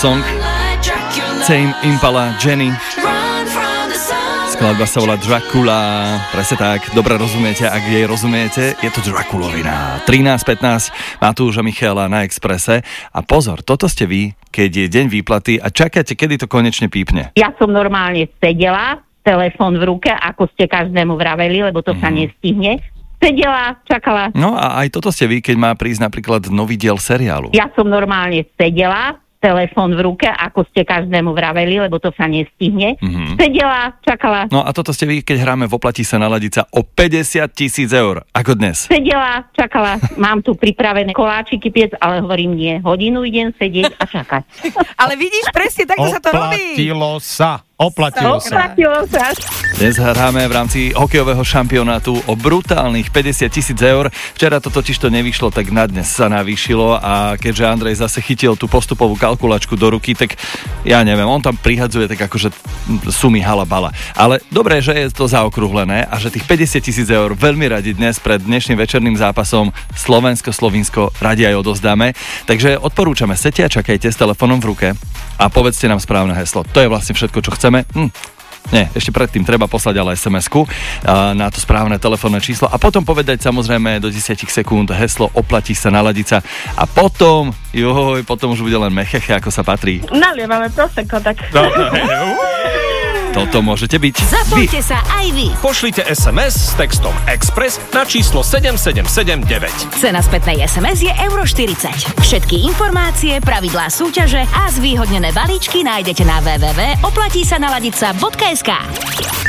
Song. Tame Impala, Jenny. Skladba sa volá Dracula. Presne tak, dobre rozumiete, ak jej rozumiete, je to Draculovina. 13:15, Matúš a Michala na Expresse. A pozor, toto ste vy, keď je deň výplaty a čakáte, kedy to konečne pípne. Ja som normálne sedela, telefón v ruke, ako ste každému vraveli, lebo to sa nestihne. Sedela, čakala. No a aj toto ste vy, keď má prísť napríklad nový diel seriálu. Ja som normálne sedela, telefón v ruke, ako ste každému vraveli, lebo to sa nestihne. Sedela, čakala. No a toto ste vy, keď hráme v Oplatí sa naladiť sa o 50 000 eur, ako dnes. Sedela, čakala. Mám tu pripravené koláčiky piec, ale hovorím nie. Hodinu idem sedieť a čakať. Ale vidíš, presne takto sa to robí. Oplatilo sa. Dnes hráme v rámci hokejového šampionátu o brutálnych 50 000 eur. Včera to totiž to nevyšlo, tak na dnes sa navýšilo a keďže Andrej zase chytil tú postupovú kalkulačku do ruky, tak ja neviem, on tam prihadzuje tak akože sumy halabala. Ale dobré, že je to zaokrúhlené a že tých 50 000 eur veľmi radi dnes pred dnešným večerným zápasom Slovensko-Slovinsko radi aj odozdáme. Takže odporúčame, sedte a čakajte s telefónom v ruke a povedzte nám správne heslo. To je vlastne všetko, čo chceme. Nie, ešte predtým treba poslať ale SMS-ku na to správne telefónne číslo a potom povedať samozrejme do 10 sekúnd heslo Oplatí sa naladiť sa a potom už bude len mecheche, ako sa patrí. Nalievame prosecco, tak... Toto môžete byť Zapojte sa aj vy. Pošlite SMS s textom Express na číslo 7779. Cena spätnej SMS je €40. Všetky informácie, pravidlá súťaže a zvýhodnené balíčky nájdete na www.oplatisanaladitsa.sk.